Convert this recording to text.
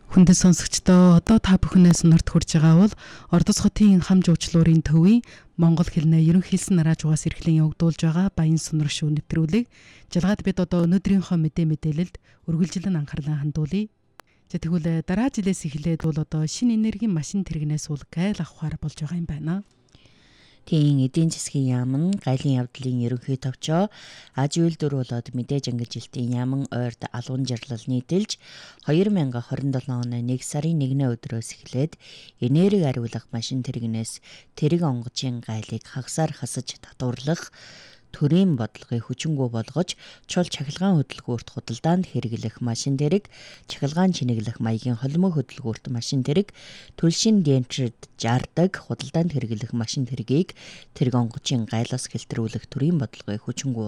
Хүндэт сонсогчдоо одоо та бүхнээс норт хүрж байгаа бол Ордос хотын хам жуулчлалын төвийн Монгол хэлний ерөнхий хэлсэн радиогоос эрхлэн явагдуулж байгаа баян сонор шүү нэвтрүүлэг. Жалгаад бид одоо өнөөдрийнхөө мэдээлэлд үргэлжлэн анхаарлаа хандуулъя. За тэгвэл дараа жилээс эхлээд бол одоо шинэ энергийн машин тэрэгнээс бол гайл авахаар болж байгаа юм байна. Тийм эдийн засгийн яам нь гайлын явдлын ерөнхий товчоо аж үйлдвэр болоод мэдээж ангижилтын яам ойрд алуун жирлал нийтэлж 2027 оны 1 сарын 1-ний өдрөөс эхлээд энерги ариулах машин тэрэгнээс тэрэг онгоцын гайлыг хагасаар хасаж татварлах төрийн бодлогыг хүчингү болгож чул чахилгаан хөдөлгөөрт худалдаанд хэрэглэх машин тэрэг, чахилгаан чинэглэх маягийн холимог хөдөлгөөрт машин тэрэг, түлшин дентрид жардаг худалдаанд хэрэглэх машин тэргийг тэрэг онгоцын гайлаас хэлтрүүлэх төрийн бодлогыг хүчингү